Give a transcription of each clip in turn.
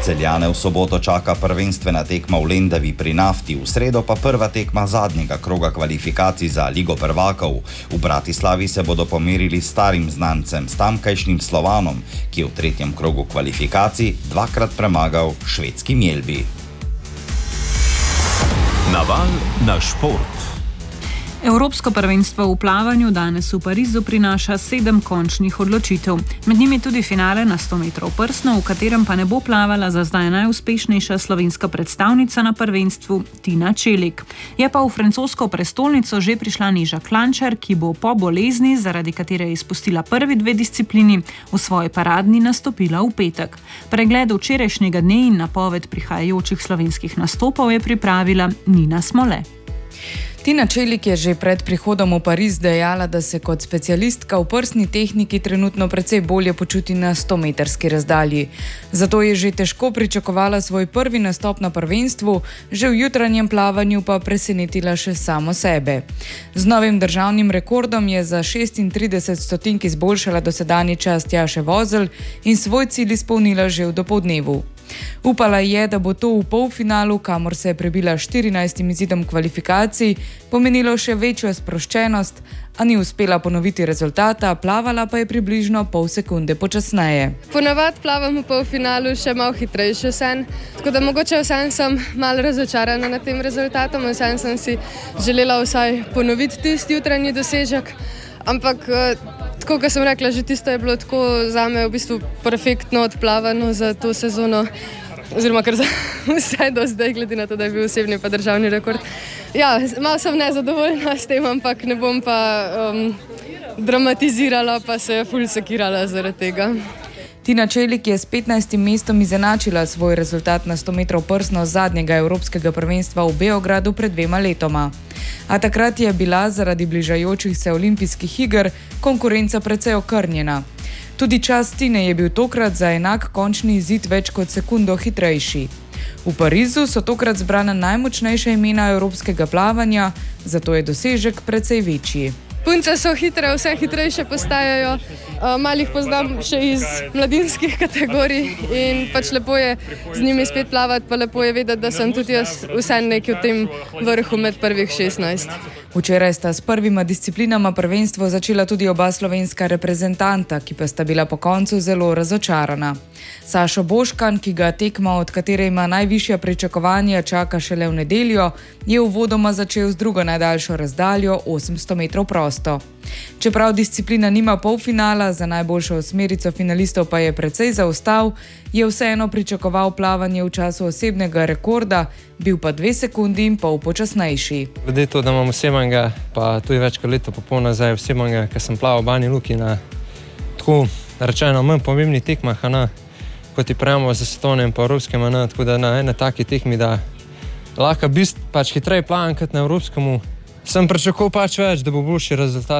Celjane v soboto čaka prvenstvena tekma v Lendavi pri Nafti, v sredo pa prva tekma zadnjega kroga kvalifikacij za Ligo prvakov. V Bratislavi se bodo pomerili s starim znancem, s tamkajšnjim Slovanom, ki je v tretjem krogu kvalifikacij dvakrat premagal švedski Mjällby. Naval na šport. Evropsko prvenstvo v plavanju danes v Parizu prinaša 7 končnih odločitev. Med njimi tudi finale na 100 metrov prsno, v katerem pa ne bo plavala za zdaj najuspešnejša slovenska predstavnica na prvenstvu Tina Čelik. Je pa v francosko prestolnico že prišla Neža Klančar, ki bo po bolezni, zaradi katere je izpustila prvi 2 disciplini, v svoji paradni nastopila v petek. Pregled včerajšnjega dne in napoved prihajajočih slovenskih nastopov je pripravila Nina Smole. Tina Čelik je že pred prihodom v Pariz dejala, da se kot specialistka v prsni tehniki trenutno precej bolje počuti na 100-metrski razdalji. Zato je že težko pričakovala svoj prvi nastop na prvenstvu, že v jutranjem plavanju pa presenetila še samo sebe. Z novim državnim rekordom je za 36 stotink izboljšala dosedanji čas Tjaše Vozelj in svoj cilj izpolnila že v dopoldnevu. Upala je, da bo to v polfinalu, kamor se je prebila 14 izidom kvalifikacij, pomenilo še večjo sproščenost, a ni uspela ponoviti rezultata, plavala pa je približno pol sekunde počasneje. Ponavadi plavam v polfinalu še malo hitrejše sen, tako da mogoče vsem sem malo razočarana nad tem rezultatom, vsem sem si želela vsaj ponoviti tisti jutranji dosežek, ampak tako, kot sem rekla, že tisto je bilo tako zame v bistvu perfektno odplavano za to sezono, oziroma kar za vse do zdaj, glede na to, da je bil osebni pa državni rekord. Ja, malo sem nezadovoljna s tem, ampak ne bom pa dramatizirala, pa se ful sekirala zaradi tega. Tina Čelik je s 15. mestom izenačila svoj rezultat na 100 metrov prsno zadnjega evropskega prvenstva v Beogradu pred 2 letoma. A takrat je bila zaradi bližajočih se olimpijskih iger konkurenca precej okrnjena. Tudi čas Tine je bil tokrat za enak končni izid več kot sekundo hitrejši. V Parizu so tokrat zbrana najmočnejša imena evropskega plavanja, zato je dosežek precej večji. Punce so hitre, vse hitrejše postajajo, malih poznam še iz mladinskih kategorij in pač lepo je z njimi spet plavati, pa lepo je vedeti, da sem tudi jaz vse nekaj v tem vrhu med prvih 16. Včeraj sta s prvima disciplinama prvenstvo začela tudi oba slovenska reprezentanta, ki pa sta bila po koncu zelo razočarana. Sašo Boškan, ki ga tekma, od katere ima najvišja pričakovanja, čaka šele v nedeljo, je uvodoma začel z drugo najdaljšo razdaljo 800 metrov prosto. Čeprav disciplina nima polfinala, za najboljšo osmerico finalistov pa je precej zaostal, je vseeno pričakoval plavanje v času osebnega rekorda, bil pa 2 sekundi in pol počasnejši. Glede to, da imam osebnega, pa tudi več kot leto pa pol nazaj osebnega, ker sem plaval v Bani Luki na tako rečeno manj pomembnih tekmah, kot je prejamo za svetovne in pa evropske, tako da na ene taki tekmi, da lahko pač hitreje plavam kot na evropskemu. Sem pričakoval pač več, da bo boljši rezultat.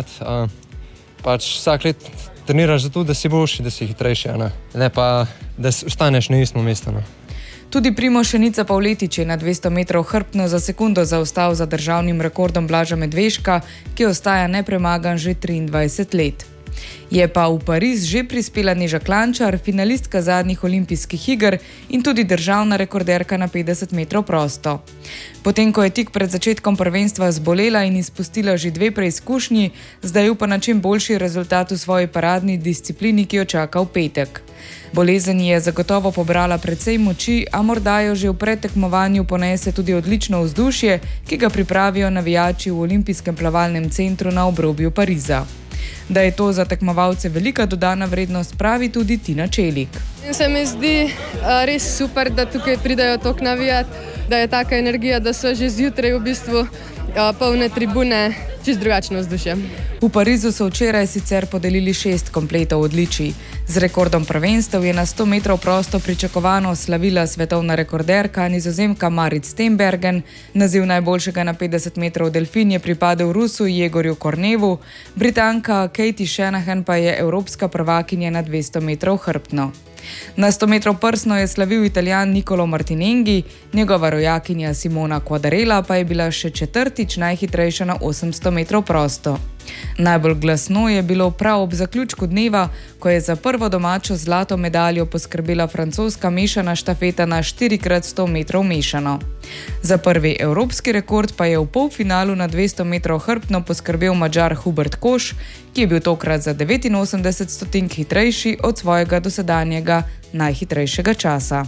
Pač vsak let treniraš za to, da si boljši, da si hitrejši, ne pa, da ostaneš na istem mestu. Tudi Primož Šenica Pavletič je na 200 metrov hrbtno za sekundo zaostal za državnim rekordom Blaža Medveška, ki ostaja nepremagan že 23 let. Je pa v Pariz že prispela Neža Klančar, finalistka zadnjih olimpijskih iger in tudi državna rekorderka na 50 metrov prosto. Potem, ko je tik pred začetkom prvenstva zbolela in izpustila že 2 preizkušnji, zdaj upa na čim boljši rezultat v svoji paradni disciplini, ki jo čaka v petek. Bolezen je zagotovo pobrala precej moči, a morda jo že v predtekmovanju ponese tudi odlično vzdušje, ki ga pripravijo navijači v Olimpijskem plavalnem centru na obrobju Pariza. Da je to za tekmovalce velika dodana vrednost, pravi tudi Tina Čelik. Se mi zdi res super, da tukaj pridajo toliko navijati, da je taka energija, da so že zjutraj v bistvu polne tribune, čisto drugačno vzdušje. V Parizu so včeraj sicer podelili 6 kompletov odličij. Z rekordom prvenstev je na 100 metrov prosto pričakovano slavila svetovna rekorderka Nizozemka Marit Steenbergen, naziv najboljšega na 50 metrov delfin je pripadel Rusu Jegorju Kornevu, Britanka Katie Shanahan pa je evropska prvakinja na 200 metrov hrbtno. Na 100 metrov prsno je slavil Italijan Nicolo Martinenghi, njegova rojakinja Simona Quadarella pa je bila še 4. najhitrejša na 800 metrov prosto. Najbolj glasno je bilo prav ob zaključku dneva, ko je za prvo domačo zlato medaljo poskrbela francoska mešana štafeta na 4x100 metrov mešano. Za prvi evropski rekord pa je v polfinalu na 200 metrov hrbtno poskrbel Madžar Hubert Koš, ki je bil tokrat za 89 stotink hitrejši od svojega dosedanjega najhitrejšega časa.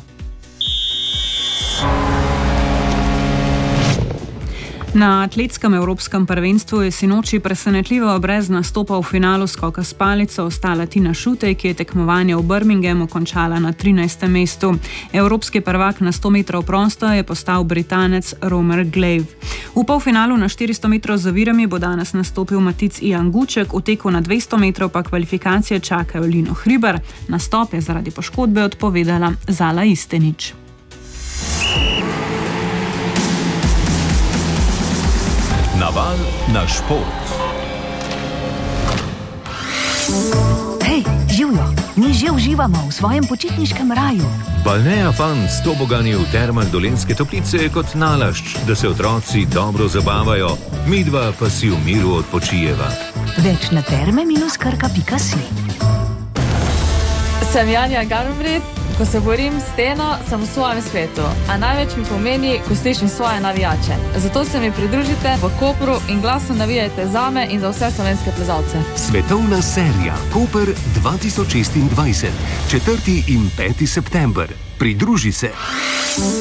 Na atletskem evropskem prvenstvu je sinoči presenetljivo brez nastopa v finalu skoka s palico ostala Tina Šutej, ki je tekmovanje v Birminghamu končala na 13. mestu. Evropski prvak na 100 metrov prosto je postal Britanec Romer Glave. V polfinalu na 400 metrov z ovirami bo danes nastopil Matic Ian Guček, v teku na 200 metrov pa kvalifikacije čakajo Lino Hribar. Nastop je zaradi poškodbe odpovedala Zala Istenič. Naval na šport. Hej, živijo, mi že uživamo v svojem počitniškem raju. Balnea Fun s tobogani v termah Dolenjske Toplice je kot nalašč, da se otroci dobro zabavajo, midva pa si v miru odpočijeva. Več na terme-krka.si. Sem Janja Garnbret. Ko se borim s steno, sem v svojem svetu, a največ mi pomeni, ko slišim svoje navijače. Zato se mi pridružite v Kopru in glasno navijajte zame in za vse slovenske plezalce. Svetovna serija Koper 2026, 4. in 5. september. Pridruži se.